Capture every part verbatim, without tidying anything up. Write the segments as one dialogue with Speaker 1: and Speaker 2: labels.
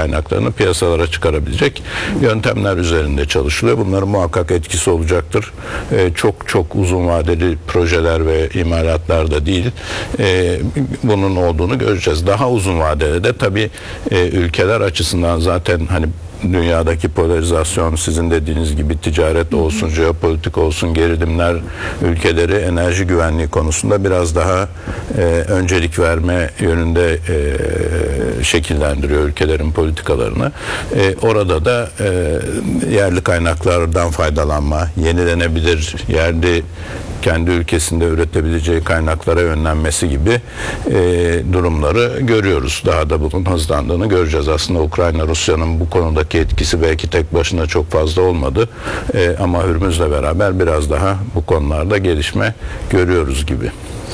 Speaker 1: kaynaklarını piyasalara çıkarabilecek yöntemler üzerinde çalışılıyor. Bunların muhakkak etkisi olacaktır. E, çok çok uzun vadeli projeler ve imalatlar da değil. E, bunun olduğunu göreceğiz. Daha uzun vadede de tabii e, ülkeler açısından zaten hani dünyadaki polarizasyon, sizin dediğiniz gibi ticaret olsun, jeopolitik olsun, gerilimler ülkeleri enerji güvenliği konusunda biraz daha e, öncelik verme yönünde e, şekillendiriyor ülkelerin politikalarını. E, orada da e, yerli kaynaklardan faydalanma, yenilenebilir yerli kendi ülkesinde üretebileceği kaynaklara yönlenmesi gibi e, durumları görüyoruz. Daha da bunun hızlandığını göreceğiz. Aslında Ukrayna, Rusya'nın bu konudaki etkisi belki tek başına çok fazla olmadı. E, ama Hürmüz'le beraber biraz daha bu konularda gelişme görüyoruz gibi.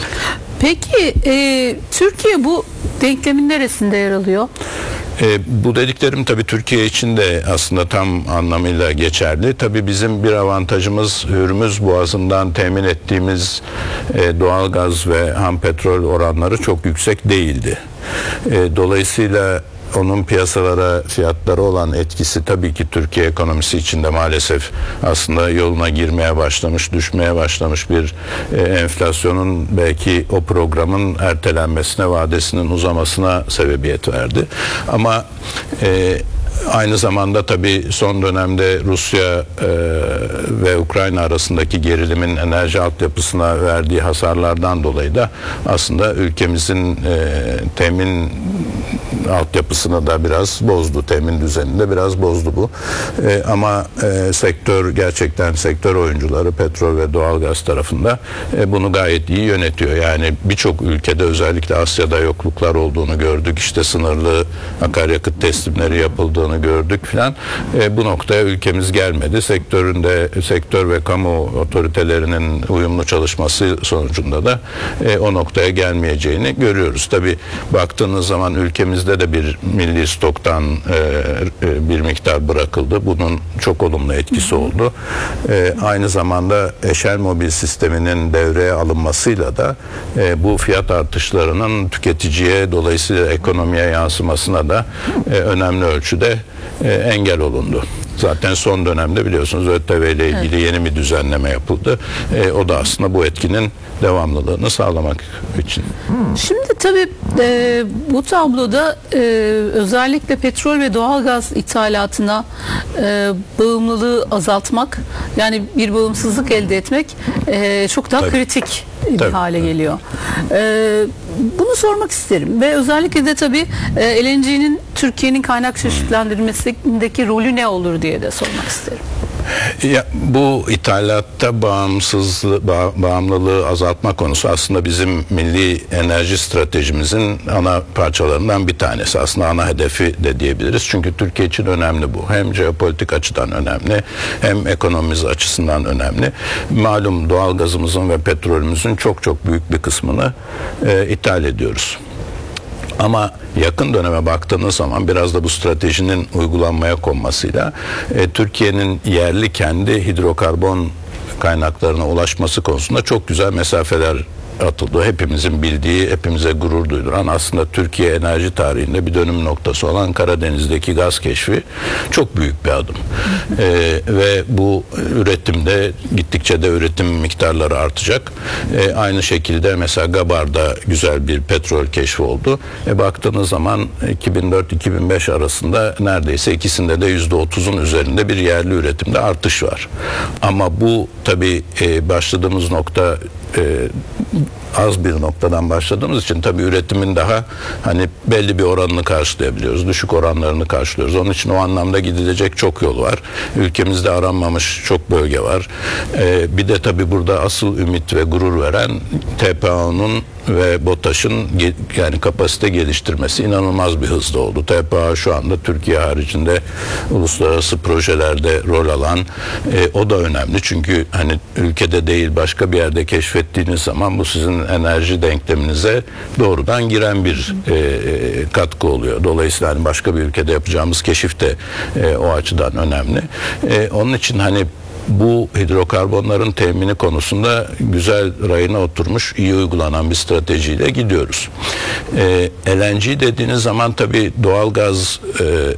Speaker 2: Peki e, Türkiye bu denklemin neresinde yer alıyor?
Speaker 1: E, bu dediklerim tabii Türkiye için de aslında tam anlamıyla geçerli. Tabii bizim bir avantajımız Hürmüz Boğazı'ndan temin ettiğimiz e, doğalgaz ve ham petrol oranları çok yüksek değildi. E, dolayısıyla onun piyasalara, fiyatları olan etkisi tabii ki Türkiye ekonomisi içinde maalesef aslında yoluna girmeye başlamış, düşmeye başlamış bir e, enflasyonun belki o programın ertelenmesine, vadesinin uzamasına sebebiyet verdi. Ama e, aynı zamanda tabii son dönemde Rusya e, ve Ukrayna arasındaki gerilimin enerji altyapısına verdiği hasarlardan dolayı da aslında ülkemizin e, temin altyapısını da biraz bozdu. Temin düzenini de biraz bozdu bu. E, ama e, sektör gerçekten sektör oyuncuları petrol ve doğalgaz tarafında e, bunu gayet iyi yönetiyor. Yani birçok ülkede özellikle Asya'da yokluklar olduğunu gördük. İşte sınırlı akaryakıt teslimleri yapıldığını gördük filan. E, bu noktaya ülkemiz gelmedi. Sektöründe sektör ve kamu otoritelerinin uyumlu çalışması sonucunda da e, o noktaya gelmeyeceğini görüyoruz. Tabii baktığınız zaman ülkemizde de bir milli stoktan e, e, bir miktar bırakıldı. Bunun çok olumlu etkisi oldu. E, aynı zamanda Eşel Mobil sisteminin devreye alınmasıyla da e, bu fiyat artışlarının tüketiciye dolayısıyla ekonomiye yansımasına da e, önemli ölçüde e, engel olundu. Zaten son dönemde biliyorsunuz ÖTV ile ilgili evet. yeni bir düzenleme yapıldı. E, o da aslında bu etkinin devamlılığını sağlamak için.
Speaker 2: Şimdi tabii e, bu tabloda e, özellikle petrol ve doğalgaz ithalatına e, bağımlılığı azaltmak, yani bir bağımsızlık elde etmek e, çok daha tabii. kritik bir tabii. hale geliyor. E, bunu sormak isterim ve özellikle de tabii e, L N G'nin Türkiye'nin kaynak çeşitlendirmesindeki rolü ne olur diye de sormak isterim.
Speaker 1: Ya, bu ithalatta bağımsızlığı, bağ, bağımlılığı azaltma konusu aslında bizim milli enerji stratejimizin ana parçalarından bir tanesi. Aslında ana hedefi de diyebiliriz. Çünkü Türkiye için önemli bu. Hem jeopolitik açıdan önemli, hem ekonomimiz açısından önemli. Malum doğalgazımızın ve petrolümüzün çok çok büyük bir kısmını e, ithal ediyoruz. Ama yakın döneme baktığınız zaman biraz da bu stratejinin uygulanmaya konmasıyla e, Türkiye'nin yerli kendi hidrokarbon kaynaklarına ulaşması konusunda çok güzel mesafeler atıldı. Hepimizin bildiği, hepimize gurur duyduran, aslında Türkiye enerji tarihinde bir dönüm noktası olan Karadeniz'deki gaz keşfi çok büyük bir adım. Ee, ve bu üretimde gittikçe de üretim miktarları artacak. Ee, aynı şekilde mesela Gabar'da güzel bir petrol keşfi oldu. E, baktığınız zaman iki bin dört iki bin beş arasında neredeyse ikisinde de yüzde otuzun üzerinde bir yerli üretimde artış var. Ama bu tabii e, başladığımız nokta e, az bir noktadan başladığımız için tabii üretimin daha hani belli bir oranını karşılayabiliyoruz. Düşük oranlarını karşılıyoruz. Onun için o anlamda gidilecek çok yol var. Ülkemizde aranmamış çok bölge var. Ee, bir de tabii burada asıl ümit ve gurur veren T P A O'nun ve BOTAŞ'ın yani kapasite geliştirmesi inanılmaz bir hızda oldu. T P A şu anda Türkiye haricinde uluslararası projelerde rol alan, e, o da önemli. Çünkü hani ülkede değil başka bir yerde keşfettiğiniz zaman bu sizin enerji denkleminize doğrudan giren bir e, katkı oluyor. Dolayısıyla hani başka bir ülkede yapacağımız keşif de e, o açıdan önemli. E, onun için hani bu hidrokarbonların temini konusunda güzel rayına oturmuş, iyi uygulanan bir stratejiyle gidiyoruz. Ee, L N G dediğiniz zaman tabii doğalgaz e,